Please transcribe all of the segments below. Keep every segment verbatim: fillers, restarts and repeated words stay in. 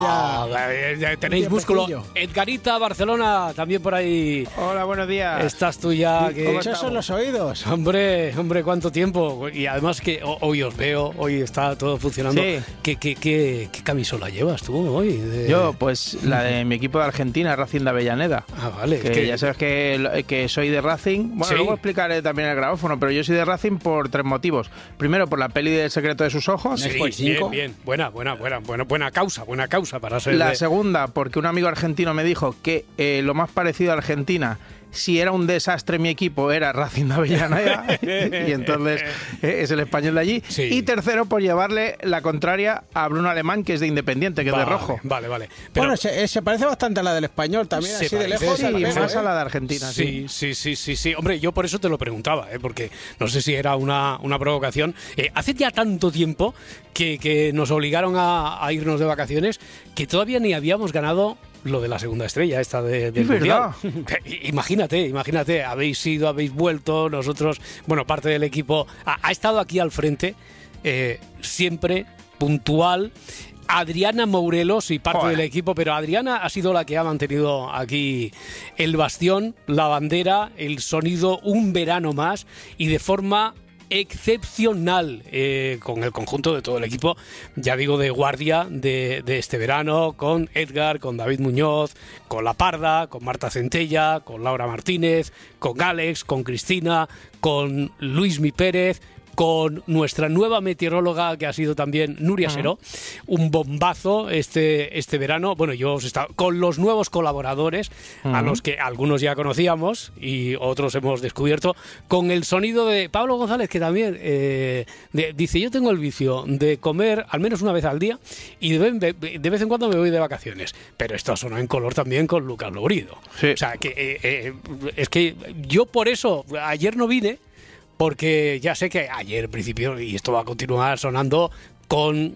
Ah, ya, tenéis músculo. Edgarita, Barcelona, también por ahí. Hola, buenos días. Estás tú ya. Que... ¿Cómo son los oídos? Hombre, hombre, cuánto tiempo. Y además que hoy os veo, hoy está todo funcionando. Sí. ¿Qué, qué, qué, qué camisola llevas tú hoy? De... Yo, pues la de mi equipo de Argentina, Racing de Avellaneda. Ah, vale. Que, que... ya sabes que, que soy de Racing. Bueno, ¿sí? Luego explicaré también el grabófono, pero yo soy de Racing por tres motivos. Primero, por la peli del secreto de sus ojos. Sí, bien, bien. Buena, buena, buena, buena, buena causa, buena causa para ser. La de... segunda, porque un amigo argentino me dijo que eh, lo más parecido a Argentina, si era un desastre mi equipo, era Racing de Avellaneda, y entonces eh, es el español de allí. Sí. Y tercero, por llevarle la contraria a Bruno Alemán, que es de Independiente, que vale, es de rojo. Vale, vale. Pero bueno, se, se parece bastante a la del español también, así parece, de lejos. Sí, vez, más ¿eh? a la de Argentina. Sí, sí, sí, sí, sí. Hombre, yo por eso te lo preguntaba, ¿eh? Porque no sé si era una, una provocación. Eh, hace ya tanto tiempo que, que nos obligaron a, a irnos de vacaciones que todavía ni habíamos ganado lo de la segunda estrella esta de, del Mundial. Imagínate, imagínate, habéis ido, habéis vuelto, nosotros, bueno, parte del equipo ha, ha estado aquí al frente, eh, siempre puntual. Adriana Mourelos y parte Joder. del equipo, pero Adriana ha sido la que ha mantenido aquí el bastión, la bandera, el sonido un verano más y de forma excepcional, eh, con el conjunto de todo el equipo, ya digo, de guardia de, de este verano, con Edgar, con David Muñoz, con La Parda, con Marta Centella, con Laura Martínez, con Alex, con Cristina, con Luismi Pérez, con nuestra nueva meteoróloga que ha sido también Nuria uh-huh. Seró, un bombazo este, este verano. Bueno, yo os he estado con los nuevos colaboradores, uh-huh. a los que algunos ya conocíamos y otros hemos descubierto, con el sonido de Pablo González, que también eh, de, dice, yo tengo el vicio de comer al menos una vez al día y de, de, de vez en cuando me voy de vacaciones. Pero esto sonó en color también con Lucas Lourido. Sí. O sea, que eh, eh, es que yo por eso ayer no vine, porque ya sé que ayer, en principio, y esto va a continuar sonando con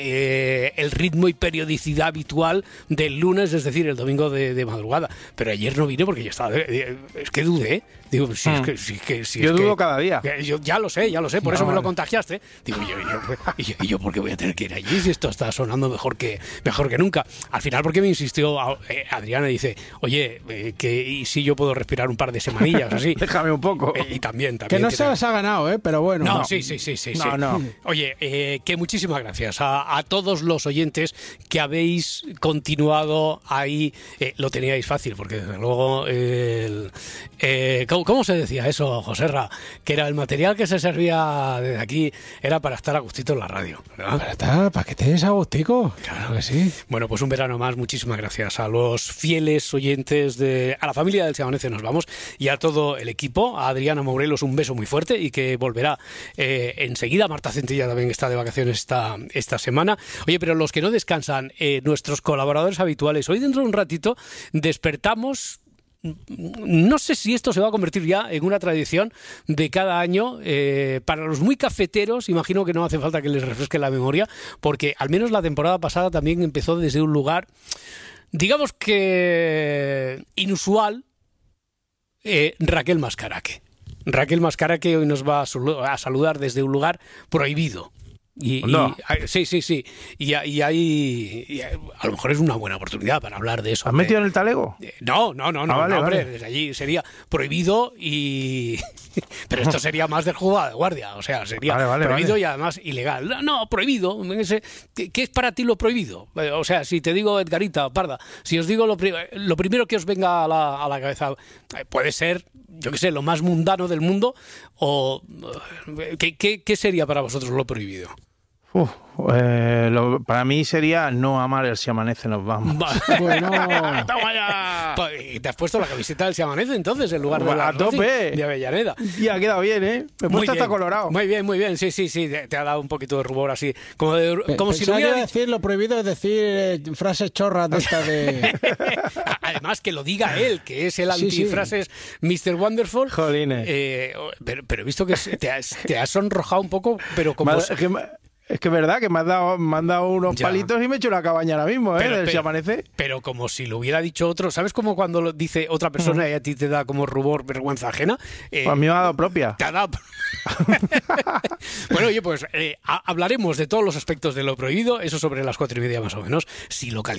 eh, el ritmo y periodicidad habitual del lunes, es decir, el domingo de, de madrugada. Pero ayer no vine porque yo estaba... Eh, es que dudé. Digo, si es que... Si, que si yo es dudo que, cada día. Que yo ya lo sé, ya lo sé, por no, eso me vale. lo contagiaste. Digo, yo, yo, y yo, y yo, ¿por qué voy a tener que ir allí si esto está sonando mejor que mejor que nunca? Al final, porque me insistió eh, Adriana, dice, oye, eh, que y si yo puedo respirar un par de semanillas, así. Déjame un poco. Eh, y también, también. Que no que se las ha ganado, ¿eh? Pero bueno. No, no. sí, sí, sí, sí. No, sí. no. Oye, eh, que muchísimas gracias a, a todos los oyentes que habéis continuado ahí. Eh, lo teníais fácil, porque desde luego, eh, el, eh, ¿cómo, ¿cómo se decía eso, Joserra? Que era el material que se servía desde aquí, era para estar a gustito en la radio, ¿verdad? Para estar, para que te des a gustico. Claro que sí. Bueno, pues un verano más, muchísimas gracias a los fieles oyentes, de a la familia del Se Amanece Nos Vamos y a todo el equipo. A Adriana Mourelos un beso muy fuerte y que volverá eh, enseguida. Marta Centella también está de vacaciones esta, esta semana. Oye, pero los que no descansan, eh, nuestros colaboradores habituales, hoy dentro de un ratito despertamos. No sé si esto se va a convertir ya en una tradición de cada año. Eh, para los muy cafeteros, imagino que no hace falta que les refresque la memoria, porque al menos la temporada pasada también empezó desde un lugar, digamos que inusual. eh, Raquel Mascaraque. Raquel Mascaraque hoy nos va a saludar desde un lugar prohibido. Y, no. y, sí, sí, sí. Y, y ahí y a lo mejor es una buena oportunidad para hablar de eso. ¿Has metido en el talego? No, no, no, no, ah, vale, no hombre, vale. desde allí sería prohibido y... Pero esto sería más del juzgado de guardia, o sea, sería vale, vale, prohibido vale. y además ilegal. No, no prohibido. ¿Qué, ¿Qué es para ti lo prohibido? O sea, si te digo Edgarita, Parda, si os digo lo, pri lo primero que os venga a la, a la cabeza, puede ser, yo qué sé, lo más mundano del mundo, o ¿qué, qué, qué sería para vosotros lo prohibido? Uf, eh, lo, para mí sería no amar el Si Amanece Nos Vamos. Bueno, ¡toma ya! ¿Y te has puesto la camiseta del Si Amanece entonces en lugar de la a tope de Avellaneda? Y ha quedado bien, ¿eh? Me he puesto hasta colorado. Muy bien, muy bien. Sí, sí, sí. Te, te ha dado un poquito de rubor así. Como, de, como si lo hubiera que decir lo prohibido es decir eh, frases chorras de esta de... Además que lo diga él, que es el Sí, antifrases sí. mister Wonderful. Jolines. Eh, pero, pero he visto que te has, te has sonrojado un poco, pero como... Madre, que me... Es que es verdad que me has dado, me han dado unos Ya. palitos y me he hecho una cabaña ahora mismo, ¿eh? Pero- Del pero- Si Amanece. Pero como si lo hubiera dicho otro, ¿sabes como cuando lo dice otra persona y a ti te da como rubor, vergüenza ajena? Eh, Pues a mí me ha dado propia. te ha dado- Bueno, oye, pues eh, ha- hablaremos de todos los aspectos de lo prohibido, eso sobre las cuatro y media más o menos, si lo